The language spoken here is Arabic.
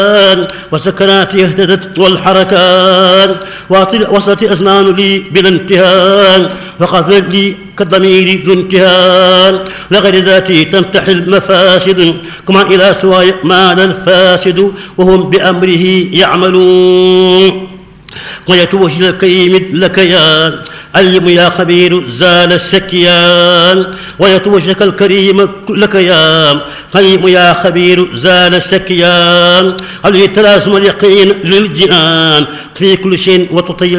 وسكناتي اهتدت والحركات وصلت أسنان لي بلا انتهاء وقصدت لي كالضمير ذو انتهاء لغير ذاتي تنتحي المفاسد كما إلى سواي مال الفاسد وهم بأمره يعملون ويتوجه الكريم لك يا علم يا خبير زال السكيان ويتوجهك الكريم لك يا قيم يا خبير زال السكيان عليه تلازم اليقين للجنان في كل شيء وتطير